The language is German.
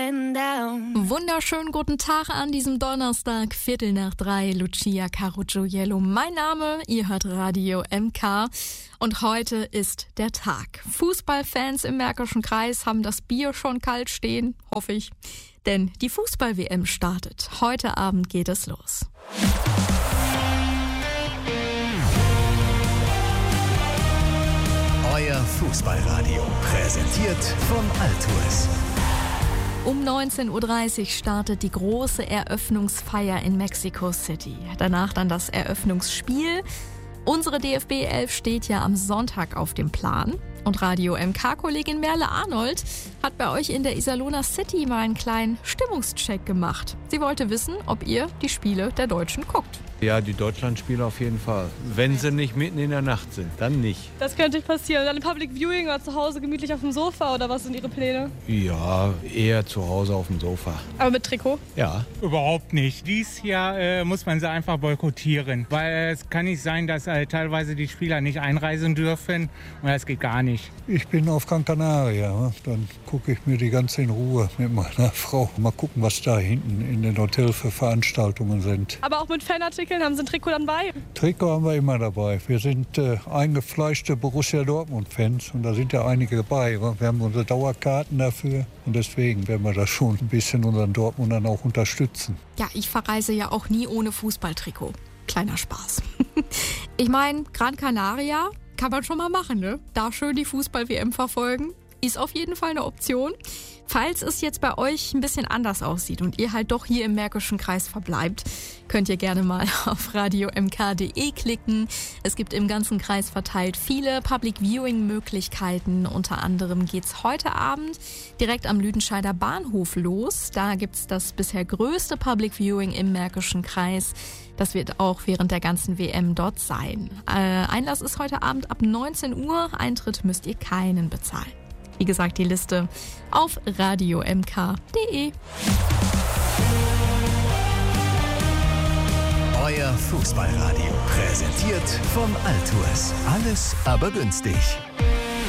going down. Wunderschönen guten Tag an diesem Donnerstag, 2:45, Lucia Caruggiello. Mein Name, ihr hört Radio MK und heute ist der Tag. Fußballfans im Märkischen Kreis haben das Bier schon kalt stehen, hoffe ich, denn die Fußball-WM startet. Heute Abend geht es los. Euer Fußballradio, präsentiert von Altours. Um 19:30 Uhr startet die große Eröffnungsfeier in Mexico City. Danach dann das Eröffnungsspiel. Unsere DFB 11 steht ja am Sonntag auf dem Plan. Und Radio MK-Kollegin Merle Arnold hat bei euch in der Iserlohner City mal einen kleinen Stimmungscheck gemacht. Sie wollte wissen, ob ihr die Spiele der Deutschen guckt. Ja, die Deutschlandspiele auf jeden Fall. Wenn sie nicht mitten in der Nacht sind, dann nicht. Das könnte nicht passieren. Dann Public Viewing oder zu Hause gemütlich auf dem Sofa oder was sind Ihre Pläne? Ja, eher zu Hause auf dem Sofa. Aber mit Trikot? Ja. Überhaupt nicht. Dies Jahr muss man sie einfach boykottieren, weil es kann nicht sein, dass teilweise die Spieler nicht einreisen dürfen und das geht gar nicht. Ich bin auf Gran Canaria, dann gucke ich mir die ganze in Ruhe mit meiner Frau. Mal gucken, was da hinten in den Hotels für Veranstaltungen sind. Aber auch mit Fanartikeln, haben Sie ein Trikot dann bei? Trikot haben wir immer dabei. Wir sind eingefleischte Borussia Dortmund-Fans und da sind ja einige dabei. Wir haben unsere Dauerkarten dafür und deswegen werden wir da schon ein bisschen unseren Dortmundern auch unterstützen. Ja, ich verreise ja auch nie ohne Fußballtrikot. Kleiner Spaß. Ich meine, Gran Canaria kann man schon mal machen, ne? Da schön die Fußball-WM verfolgen. Ist auf jeden Fall eine Option. Falls es jetzt bei euch ein bisschen anders aussieht und ihr halt doch hier im Märkischen Kreis verbleibt, könnt ihr gerne mal auf radiomk.de klicken. Es gibt im ganzen Kreis verteilt viele Public-Viewing-Möglichkeiten. Unter anderem geht's heute Abend direkt am Lüdenscheider Bahnhof los. Da gibt's das bisher größte Public-Viewing im Märkischen Kreis. Das wird auch während der ganzen WM dort sein. Einlass ist heute Abend ab 19 Uhr. Eintritt müsst ihr keinen bezahlen. Wie gesagt, die Liste auf radiomk.de. Euer Fußballradio, präsentiert von Altours. Alles aber günstig.